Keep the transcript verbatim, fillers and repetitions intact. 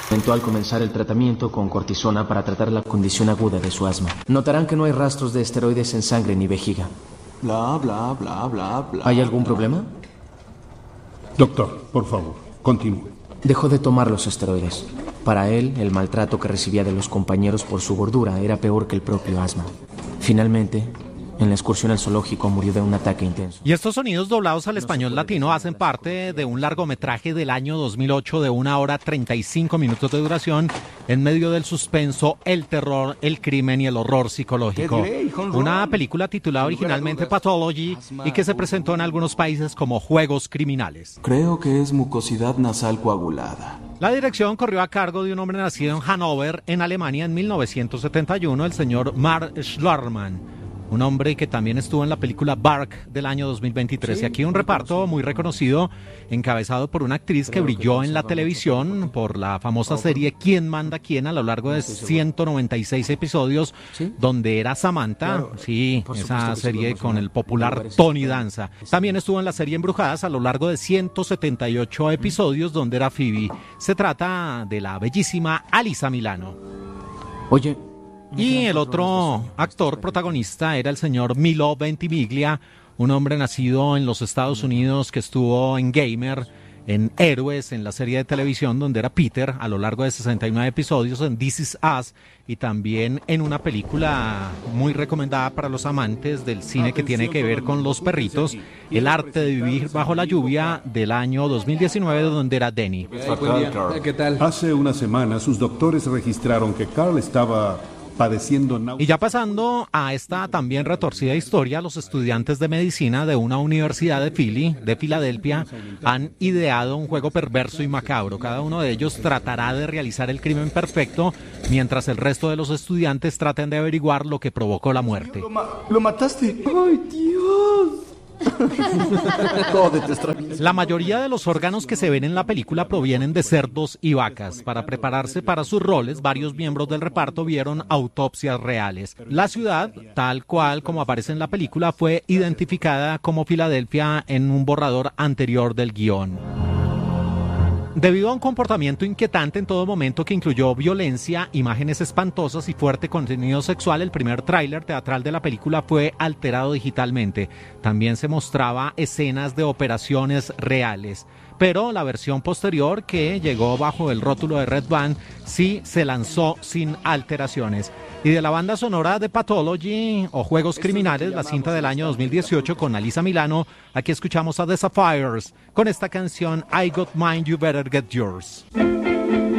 Al comenzar el tratamiento con cortisona para tratar la condición aguda de su asma. Notarán que no hay rastros de esteroides en sangre ni vejiga. Bla, bla, bla, bla, bla. ¿Hay algún problema? Doctor, por favor, continúe. Dejó de tomar los esteroides. Para él, el maltrato que recibía de los compañeros por su gordura era peor que el propio asma. Finalmente, en la excursión al zoológico murió de un ataque intenso. Y estos sonidos doblados al español latino hacen parte de un largometraje del año dos mil ocho de una hora treinta y cinco minutos de duración en medio del suspenso, el terror, el crimen y el horror psicológico. Una película titulada originalmente Pathology y que se presentó en algunos países como Juegos Criminales. Creo que es mucosidad nasal coagulada. La dirección corrió a cargo de un hombre nacido en Hannover, en Alemania, en mil novecientos setenta y uno, el señor Mark Schlarman. Un hombre que también estuvo en la película Bark del año dos mil veintitrés. Sí, y aquí un reparto muy reconocido, encabezado por una actriz que brilló en la televisión por la famosa serie ¿Quién manda quién? A lo largo de ciento noventa y seis episodios, ¿sí? Donde era Samantha, claro, sí, esa serie con el popular Tony Danza. También estuvo en la serie Embrujadas a lo largo de ciento setenta y ocho episodios, donde era Phoebe. Se trata de la bellísima Alyssa Milano. Oye... Y el otro actor protagonista era el señor Milo Ventimiglia, un hombre nacido en los Estados Unidos que estuvo en Gamer, en Héroes, en la serie de televisión donde era Peter a lo largo de sesenta y nueve episodios, en This Is Us y también en una película muy recomendada para los amantes del cine que tiene que ver con los perritos, El arte de vivir bajo la lluvia del año dos mil diecinueve, donde era Denny. ¿Qué tal? Hace una semana sus doctores registraron que Carl estaba... Y ya pasando a esta también retorcida historia, los estudiantes de medicina de una universidad de Philly, de Filadelfia, han ideado un juego perverso y macabro. Cada uno de ellos tratará de realizar el crimen perfecto, mientras el resto de los estudiantes traten de averiguar lo que provocó la muerte. Lo, ma- lo mataste. ¡Ay, Dios! La mayoría de los órganos que se ven en la película provienen de cerdos y vacas. Para prepararse para sus roles, varios miembros del reparto vieron autopsias reales. La ciudad, tal cual como aparece en la película, fue identificada como Filadelfia en un borrador anterior del guión. Debido a un comportamiento inquietante en todo momento que incluyó violencia, imágenes espantosas y fuerte contenido sexual, el primer tráiler teatral de la película fue alterado digitalmente. También se mostraba escenas de operaciones reales. Pero la versión posterior, que llegó bajo el rótulo de Red Band, sí se lanzó sin alteraciones. Y de la banda sonora de Pathology o Juegos Criminales, la cinta del año dos mil dieciocho con Alyssa Milano, aquí escuchamos a The Sapphires con esta canción I Got Mine, You Better Get Yours.